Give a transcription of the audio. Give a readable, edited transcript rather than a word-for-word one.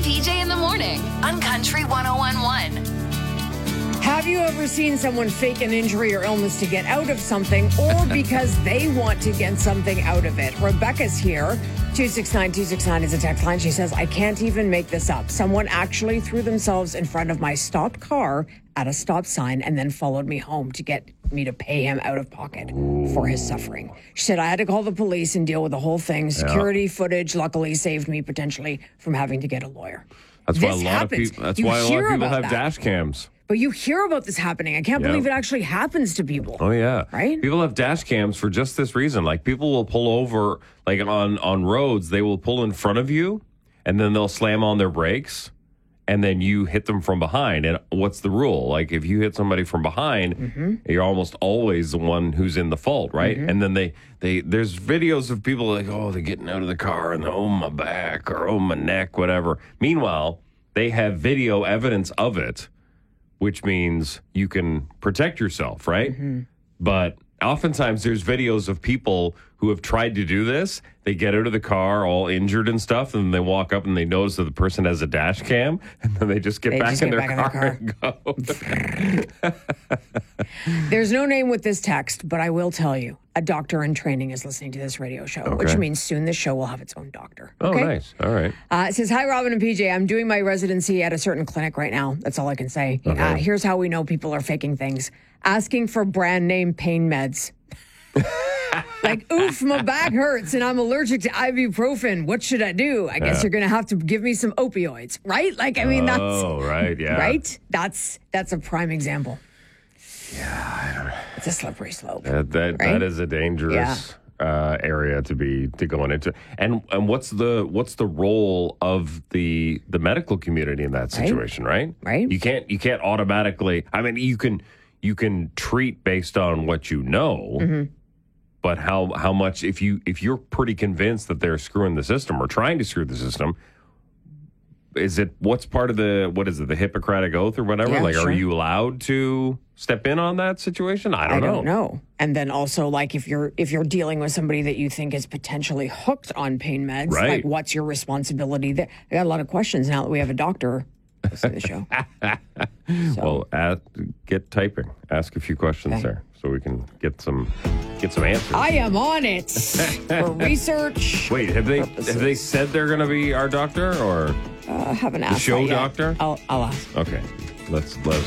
PJ in the morning on Country 101.1. Have you ever seen someone fake an injury or illness to get out of something or because they want to get something out of it? Rebecca's here. 269-269 is a text line. She says, I can't even make this up. Someone actually threw themselves in front of my stopped car at a stop sign and then followed me home to get me to pay him out of pocket for his suffering. She said, I had to call the police and deal with the whole thing. Security footage luckily saved me potentially from having to get a lawyer. That's why a lot of people have dash cams. But you hear about this happening. I can't believe it actually happens to people. Oh, yeah. Right? People have dash cams for just this reason. Like, people will pull over, like, on roads, they will pull in front of you, and then they'll slam on their brakes, and then you hit them from behind. And what's the rule? Like, if you hit somebody from behind, you're almost always the one who's in the fault, right? And then there's videos of people like, oh, they're getting out of the car, and oh, my back, or oh, my neck, whatever. Meanwhile, they have video evidence of it, which means you can protect yourself, right? But oftentimes there's videos of people who have tried to do this. They get out of the car all injured and stuff, and they walk up and they notice that the person has a dash cam, and then they just get back in their car and go. There's no name with this text, but I will tell you, a doctor in training is listening to this radio show, which means soon this show will have its own doctor. Okay? Oh, nice. All right. It says, hi, Robin and PJ. I'm doing my residency at a certain clinic right now. That's all I can say. Here's how we know people are faking things. Asking for brand name pain meds. Like, oof, my back hurts and I'm allergic to ibuprofen. What should I do? I guess you're going to have to give me some opioids, right? Like, I mean, that's... Oh, right, yeah. Right? That's a prime example. Yeah. It's a slippery slope. That is a dangerous area to go into. And what's the role of the medical community in that situation, right? Right. You can't automatically... I mean, you can treat based on what you know, but how much if you're pretty convinced that they're screwing the system or trying to screw the system, what's part of the Hippocratic Oath or whatever? Yeah, sure. Are you allowed to step in on that situation? I don't know. And then also, like, if you're dealing with somebody that you think is potentially hooked on pain meds, like, what's your responsibility there? I got a lot of questions now that we have a doctor listening to the show. Well, get typing. Ask a few questions there so we can get some answers. I am on it for research. Wait, have they said they're going to be our doctor or haven't asked the show that yet. doctor? I'll ask. Okay, let's